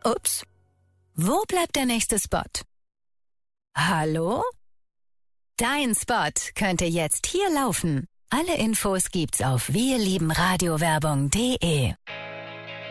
Ups. Wo bleibt der nächste Spot? Hallo? Dein Spot könnte jetzt hier laufen. Alle Infos gibt's auf wirliebenradiowerbung.de.